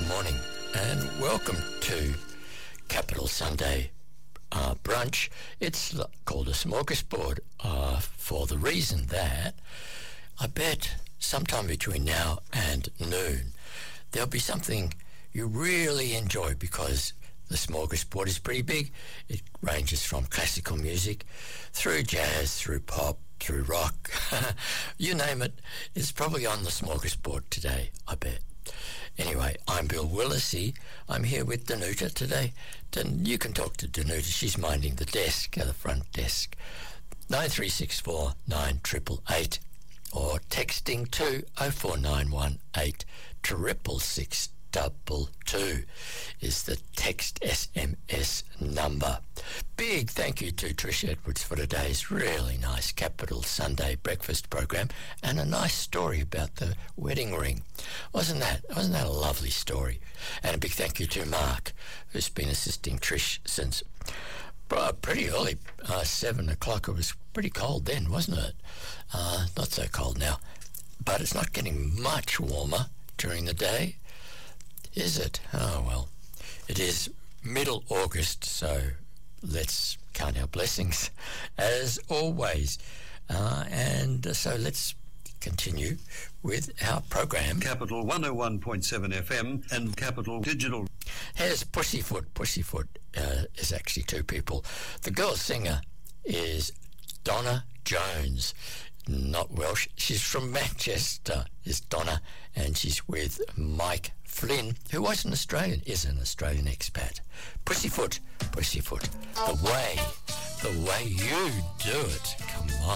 morning and welcome to Capital Sunday brunch. It's called a smorgasbord for the reason that I bet sometime between now and noon there'll be something you really enjoy, because the smorgasbord is pretty big. It ranges from classical music through jazz, through pop, through rock. You name it, it's probably on the smorgasbord today, I bet. Anyway, I'm Bill Willisey. I'm here with Danuta today. You can talk to Danuta. She's minding the desk, the front desk. 9364 9888 or texting to 04918 666 is the text SMS number. Big thank you to Trish Edwards for today's really nice Capital Sunday breakfast program, and a nice story about the wedding ring. Wasn't that a lovely story? And a big thank you to Mark, who's been assisting Trish since pretty early, 7 o'clock. It was pretty cold then, wasn't it? Not so cold now, but it's not getting much warmer during the day, is it? Oh, well, it is middle August, so let's count our blessings as always. And so let's continue with our program. Capital 101.7 FM and Capital Digital. Here's Pussyfoot. Pussyfoot is actually two people. The girl singer is Donna Jones, not Welsh. She's from Manchester, is Donna, and she's with Mike Flynn, who is an Australian expat. Pussyfoot, Pussyfoot, the way you do it. Come on.